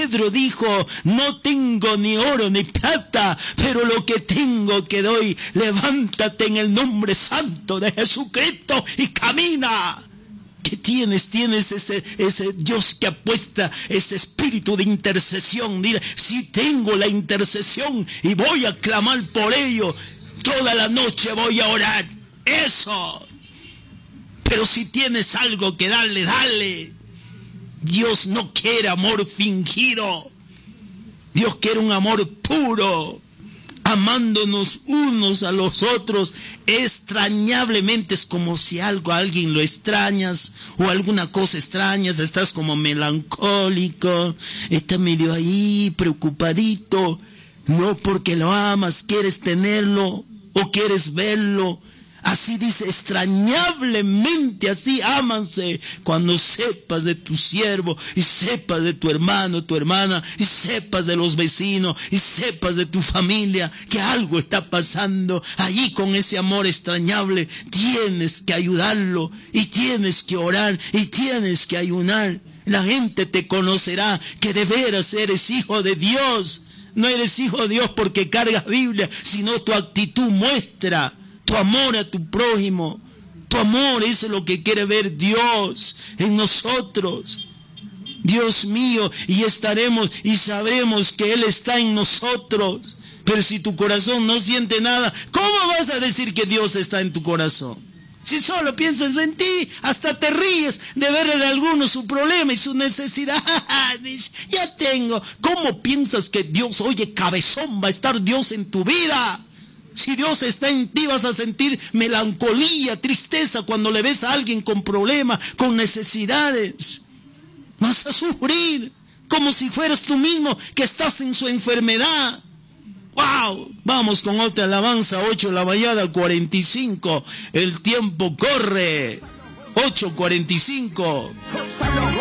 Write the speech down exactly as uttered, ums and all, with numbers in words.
Pedro dijo, no tengo ni oro ni plata, pero lo que tengo que doy, levántate en el nombre santo de Jesucristo y camina. ¿Qué tienes? Tienes ese, ese Dios que apuesta, ese espíritu de intercesión. Dile, sí tengo la intercesión y voy a clamar por ello. Toda la noche voy a orar. Eso. Pero si tienes algo que darle, dale. Dios no quiere amor fingido. Dios quiere un amor puro, amándonos unos a los otros extrañablemente. Es como si algo, a alguien lo extrañas o alguna cosa extrañas, estás como melancólico, estás medio ahí preocupadito, no porque lo amas, quieres tenerlo o quieres verlo. Así dice, extrañablemente así ámanse, cuando sepas de tu siervo y sepas de tu hermano, tu hermana, y sepas de los vecinos y sepas de tu familia que algo está pasando allí con ese amor extrañable. Tienes que ayudarlo y tienes que orar y tienes que ayunar. La gente te conocerá que de veras eres hijo de Dios. No eres hijo de Dios porque cargas Biblia, sino tu actitud muestra tu amor a tu prójimo. Tu amor es lo que quiere ver Dios en nosotros. Dios mío, y estaremos y sabremos que Él está en nosotros. Pero si tu corazón no siente nada, ¿cómo vas a decir que Dios está en tu corazón? Si solo piensas en ti, hasta te ríes de ver en alguno su problema y su necesidad. Ya tengo. ¿Cómo piensas que Dios, oye, cabezón, va a estar Dios en tu vida? Si Dios está en ti, vas a sentir melancolía, tristeza cuando le ves a alguien con problemas, con necesidades. Vas a sufrir como si fueras tú mismo que estás en su enfermedad. ¡Wow! Vamos con otra alabanza, ocho la mañana, cuarenta y cinco. El tiempo corre. ocho cuarenta y cinco.